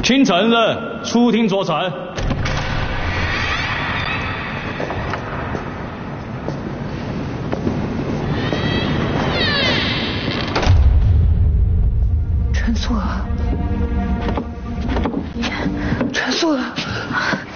听承认，出庭作证。 陈素娥，你陈素娥。